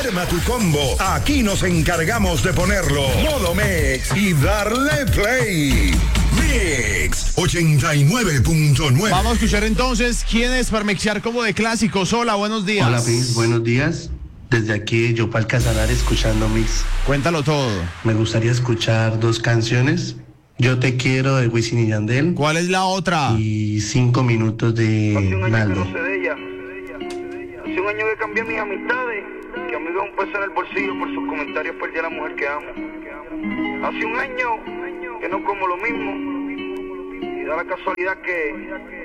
Arma tu combo. Aquí nos encargamos de ponerlo. Modo Mix y darle play. Mix 89.9. Vamos a escuchar entonces quién es para mixear como de clásicos. Hola, buenos días. Hola, Mix, buenos días. Desde aquí, Yopal Casanar, escuchando Mix. Cuéntalo todo. Me gustaría escuchar 2 canciones. Yo te quiero de Wisin y Yandel. ¿Cuál es la otra? Y 5 minutos de Hace un año Naldo. que no sé de ella. Hace un año que cambié mis amistades. Que amigo un peso en el bolsillo por sus comentarios perdí a la mujer que amo. Hace un año que no como lo mismo. Y da la casualidad que